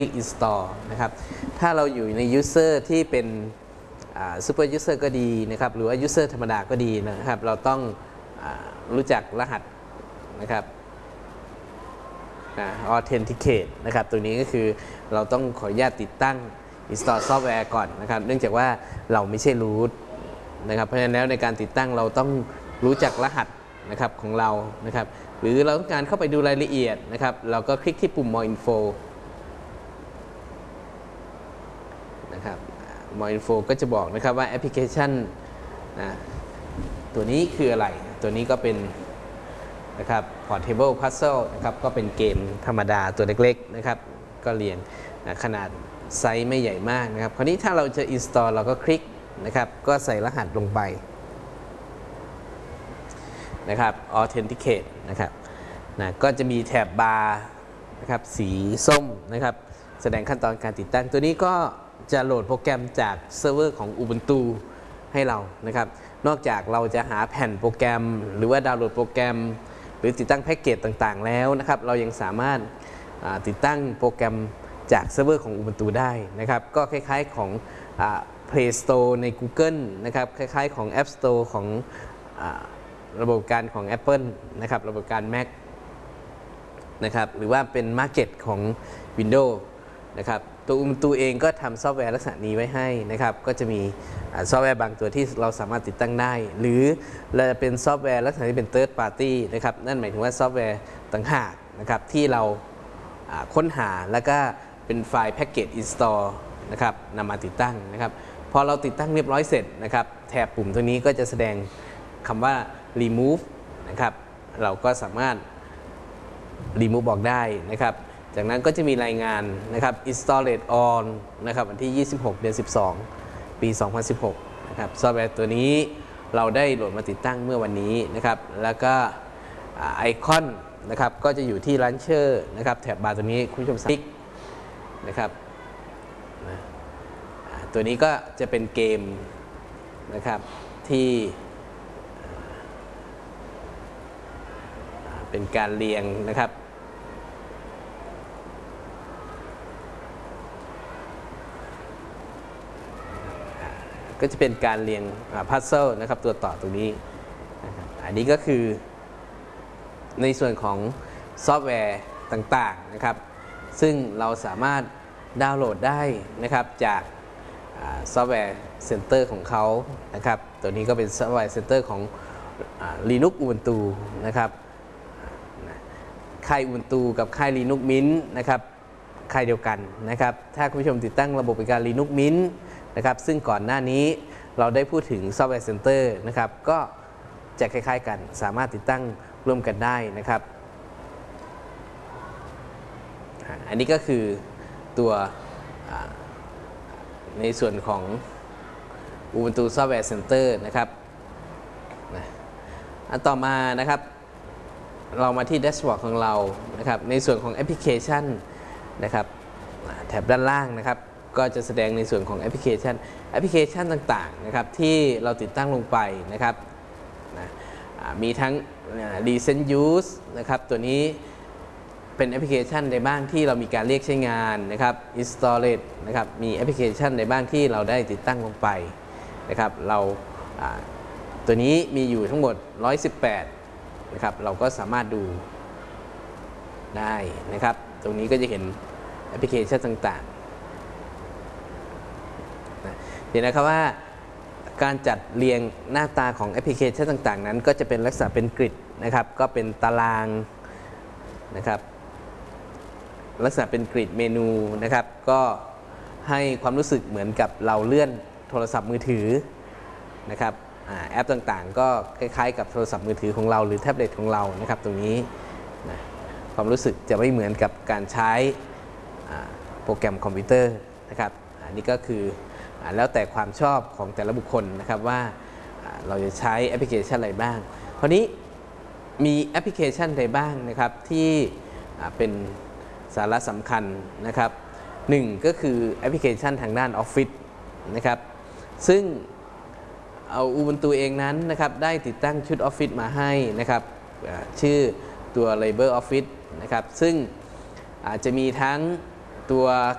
install นะครับถ้าเราอยู่ใน user ที่เป็นsuper user ก็ดีนะครับหรือว่า user ธรรมดาก็ดีนะครับเราต้องรู้จักรหัสนะครับauthenticate นะครับตัวนี้ก็คือเราต้องขออนุญาตติดตั้ง install software ก่อนนะครับเนื่องจากว่าเราไม่ใช่ root นะครับเพราะฉะนั้นแล้วในการติดตั้งเราต้องรู้จักรหัสนะครับของเรานะครับหรือเราต้องการเข้าไปดูรายละเอียดนะครับเราก็คลิกที่ปุ่ม more info นะครับ more info ก็จะบอกนะครับว่าแอปพลิเคชันตัวนี้คืออะไรตัวนี้ก็เป็นนะครับ portable puzzle นะครับก็เป็นเกมธรรมดาตัวเล็กๆนะครับก็เรียงขนาดไซส์ไม่ใหญ่มากนะครับคราวนี้ถ้าเราจะ install เราก็คลิกนะครับก็ใส่รหัสลงไปนะครับ authenticate นะครับก็จะมีแถบบาร์นะครับสีส้มนะครับแสดงขั้นตอนการติดตั้งตัวนี้ก็จะโหลดโปรแกรมจากเซิร์ฟเวอร์ของ Ubuntu ให้เรานะครับนอกจากเราจะหาแผ่นโปรแกรมหรือว่าดาวน์โหลดโปรแกรมหรือติดตั้งแพ็กเกจต่างๆแล้วนะครับเรายังสามารถติดตั้งโปรแกรมจากเซิร์ฟเวอร์ของ Ubuntu ได้นะครับก็คล้ายๆของ Play Store ใน Google นะครับคล้ายๆของ App Store ของระบบการของ Apple นะครับระบบการ Mac นะครับหรือว่าเป็น Market ของ Windows นะครับตัว Ubuntu เองก็ทำซอฟต์แวร์ลักษณะนี้ไว้ให้นะครับก็จะมีซอฟต์แวร์บางตัวที่เราสามารถติดตั้งได้หรือเราจะเป็นซอฟต์แวร์ลักษณะที่เป็น Third Party นะครับนั่นหมายถึงว่าซอฟต์แวร์ต่างหากนะครับที่เราค้นหาแล้วก็เป็นไฟล์ Package Install นะครับนำมาติดตั้งนะครับพอเราติดตั้งเรียบร้อยเสร็จนะครับแถบปุ่มตรงนี้ก็จะแสดงคำว่า remove นะครับเราก็สามารถ remove บอกได้นะครับจากนั้นก็จะมีรายงานนะครับ installed on นะครับวันที่ 26 เดือน 12 ปี 2016 นะครับซอฟต์แวร์ตัวนี้เราได้โหลดมาติดตั้งเมื่อวันนี้นะครับแล้วก็ไอคอนนะครับก็จะอยู่ที่ launcher นะครับแถบบาร์ตัวนี้คุณผู้ชมคลิกนะครับตัวนี้ก็จะเป็นเกมนะครับที่เป็นการเรียงนะครับก็จะเป็นการเรียงพัซเซิลนะครับตัวต่อตรงนี้นะครับอันนี้ก็คือในส่วนของซอฟต์แวร์ต่างๆนะครับซึ่งเราสามารถดาวน์โหลดได้นะครับจากซอฟต์แวร์เซ็นเตอร์ของเขานะครับตัวนี้ก็เป็นซอฟต์แวร์เซ็นเตอร์ของ Linux Ubuntu นะครับค่าย Ubuntu กับค่าย Linux Mint นะครับค่ายเดียวกันนะครับถ้าคุณผู้ชมติดตั้งระบบปฏิบัติการ Linux Mint นะครับซึ่งก่อนหน้านี้เราได้พูดถึงซอฟต์แวร์เซ็นเตอร์นะครับก็จะคล้ายๆกันสามารถติดตั้งร่วมกันได้นะครับอันนี้ก็คือตัวในส่วนของ Ubuntu Software Center นะครับอันต่อมานะครับเรามาที่แดชบอร์ดของเรานะครับในส่วนของแอปพลิเคชันนะครับแถบด้านล่างนะครับก็จะแสดงในส่วนของแอปพลิเคชันต่างๆนะครับที่เราติดตั้งลงไปนะครับมีทั้ง Recent Use นะครับตัวนี้เป็นแอปพลิเคชันใดบ้างที่เรามีการเรียกใช้งานนะครับ Installed นะครับมีแอปพลิเคชันใดบ้างที่เราได้ติดตั้งลงไปนะครับเราตัวนี้มีอยู่ทั้งหมด118นะครับเราก็สามารถดูได้นะครับตรงนี้ก็จะเห็นแอปพลิเคชันต่างๆเห็นนะครับว่าการจัดเรียงหน้าตาของแอปพลิเคชันต่างๆนั้นก็จะเป็นลักษณะเป็นกริดนะครับก็เป็นตารางนะครับลักษณะเป็นกริดเมนูนะครับก็ให้ความรู้สึกเหมือนกับเราเลื่อนโทรศัพท์มือถือนะครับแอปต่างๆก็คล้ายๆกับโทรศัพท์มือถือของเราหรือแท็บเล็ตของเรานะครับตรงนี้นะความรู้สึกจะไม่เหมือนกับการใช้โปรแกรมคอมพิวเตอร์นะครับอันนี้ก็คือแล้วแต่ความชอบของแต่ละบุคคลนะครับว่าเราจะใช้แอปพลิเคชันอะไรบ้างคราวนี้มีแอปพลิเคชันใดบ้างนะครับที่เป็นสาระสำคัญนะครับ1ก็คือแอปพลิเคชันทางด้าน Office นะครับซึ่งเอา Ubuntu เองนั้นนะครับได้ติดตั้งชุด Office มาให้นะครับชื่อตัว LibreOffice นะครับซึ่งอาจจะมีทั้งตัว